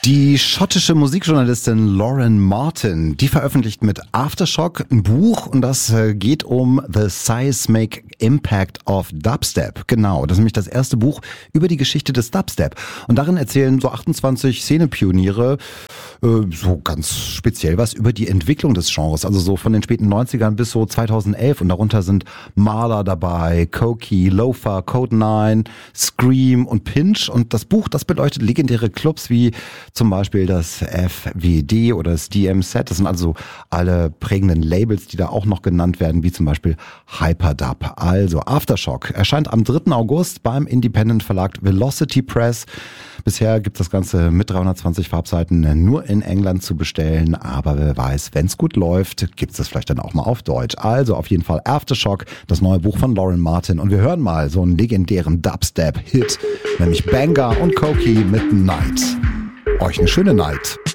Die schottische Musikjournalistin Lauren Martin, die veröffentlicht mit Aftershock ein Buch und das geht um The Seismic Impact of Dubstep. Genau, das ist nämlich das erste Buch über die Geschichte des Dubstep. Und darin erzählen so 28 Szenepioniere so ganz speziell was über die Entwicklung des Genres. Also so von den späten 90ern bis so 2011. Und darunter sind Marla dabei, Koki, Loafer, Code 9, Scream und Pinch. Und das Buch, das beleuchtet legendäre Clubs wie zum Beispiel das FWD oder das DMZ. Das sind also alle prägenden Labels, die da auch noch genannt werden, wie zum Beispiel Hyperdub. Also Aftershock erscheint am 3. August beim Independent Verlag Velocity Press. Bisher gibt es das Ganze mit 320 Farbseiten nur in England zu bestellen, aber wer weiß, wenn es gut läuft, gibt es das vielleicht dann auch mal auf Deutsch. Also auf jeden Fall Aftershock, das neue Buch von Lauren Martin, und wir hören mal so einen legendären Dubstep-Hit, nämlich Banger und Koki mit Night. Euch eine schöne Night.